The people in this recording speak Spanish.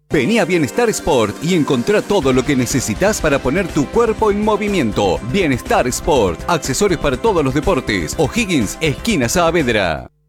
Vení a Bienestar Sport y encontrá todo lo que necesitas para poner tu cuerpo en movimiento. Bienestar Sport, accesorios para todos los deportes. O'Higgins, esquina Saavedra.